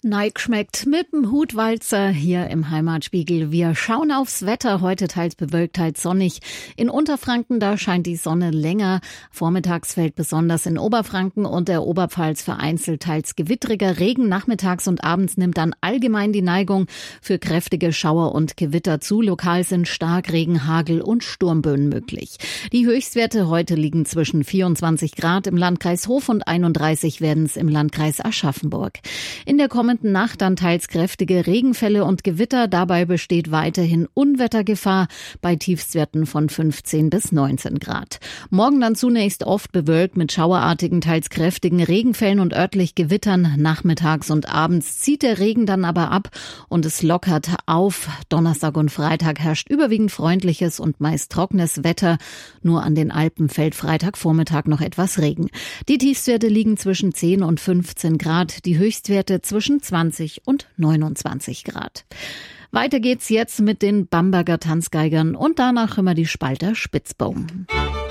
Neig schmeckt mit dem Hutwalzer hier im Heimatspiegel. Wir schauen aufs Wetter. Heute teils bewölkt, teils sonnig. In Unterfranken, da scheint die Sonne länger. Vormittags fällt besonders in Oberfranken und der Oberpfalz vereinzelt teils gewittriger Regen. Nachmittags und abends nimmt dann allgemein die Neigung für kräftige Schauer und Gewitter zu. Lokal sind Starkregen, Hagel und Sturmböen möglich. Die Höchstwerte heute liegen zwischen 24 Grad im Landkreis Hof und 31 werden es im Landkreis Aschaffenburg. In der kommenden Nacht dann teils kräftige Regenfälle und Gewitter. Dabei besteht weiterhin Unwettergefahr bei Tiefstwerten von 15 bis 19 Grad. Morgen dann zunächst oft bewölkt mit schauerartigen, teils kräftigen Regenfällen und örtlich Gewittern. Nachmittags und abends zieht der Regen dann aber ab und es lockert auf. Donnerstag und Freitag herrscht überwiegend freundliches und meist trockenes Wetter. Nur an den Alpen fällt Freitagvormittag noch etwas Regen. Die Tiefstwerte liegen zwischen 10 und 15 Grad, die Höchstwerte zwischen 20 und 29 Grad. Weiter geht's jetzt mit den Bamberger Tanzgeigern und danach immer die Spalter Spitzbogen.